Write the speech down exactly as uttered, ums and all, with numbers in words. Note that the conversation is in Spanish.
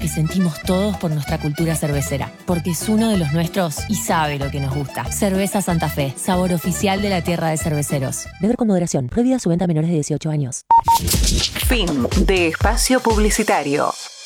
que sentimos todos por nuestra cultura cervecera, porque es uno de los nuestros y sabe lo que nos gusta. Cerveza Santa Fe, sabor oficial de la tierra de cerveceros. Beber con moderación. Prohibida su venta a menores de dieciocho años. Fin de espacio publicitario.